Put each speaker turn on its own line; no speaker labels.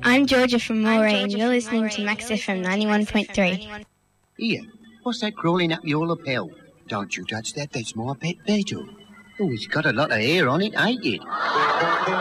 I'm Georgia from Moray, and you're listening to Max FM 91.3.
Here, what's that crawling up your lapel? Don't you touch that, that's my pet beetle. Oh, it's got a lot of hair on it, ain't it?